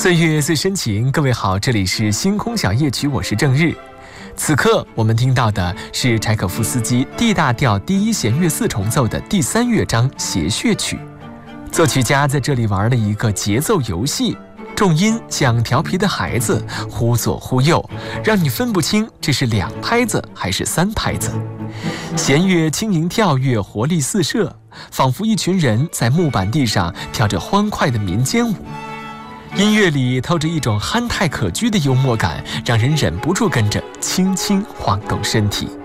岁月最深情，各位好，这里是星空小夜曲，我是郑日。此刻我们听到的是柴可夫斯基 D 大调第一弦乐四重奏的第3乐章谐谑曲。作曲家在这里玩了一个节奏游戏，重音像调皮的孩子，忽左忽右，让你分不清这是2拍子还是3拍子。弦乐轻盈跳跃，活力四射，仿佛一群人在木板地上跳着欢快的民间舞。音乐里透着一种憨态可掬的幽默感，让人忍不住跟着轻轻晃动身体。